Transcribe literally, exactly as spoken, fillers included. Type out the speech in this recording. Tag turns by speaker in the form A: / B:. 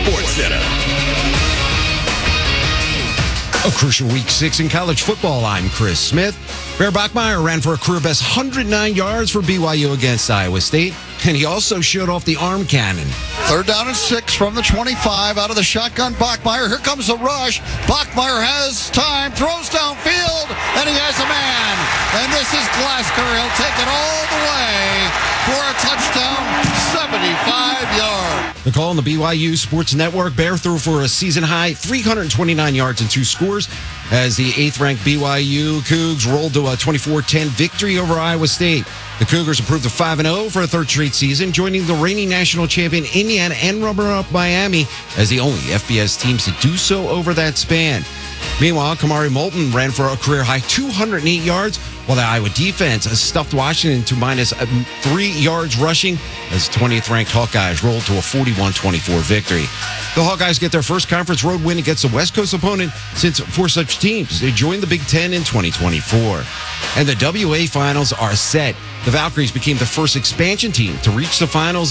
A: Sports Center.
B: A crucial week six in college football. I'm Chris Smith. Bear Bachmeier ran for a career best one hundred nine yards for B Y U against Iowa State, and he also showed off the arm cannon.
C: Third down and six from the twenty-five out of the shotgun. Bachmeier, here comes the rush. Bachmeier has time, throws downfield, and he has a man. And this is Glasgow. He'll take it all the way for a touchdown, seventy-five yards.
B: The call on the B Y U Sports Network. Bear threw for a season-high three hundred twenty-nine yards and two scores as the eighth-ranked B Y U Cougs rolled to a twenty-four ten victory over Iowa State. The Cougars improved to five and oh for a third straight season, joining the reigning national champion Indiana and runner-up Miami as the only F B S teams to do so over that span. Meanwhile, Kamari Moulton ran for a career-high two hundred eight yards, while the Iowa defense stuffed Washington to minus three yards rushing as twentieth-ranked Hawkeyes rolled to a forty-one twenty-four victory. The Hawkeyes get their first conference road win against a West Coast opponent since four such teams they joined the Big Ten in twenty twenty-four. And the W A finals are set. The Valkyries became the first expansion team to reach the finals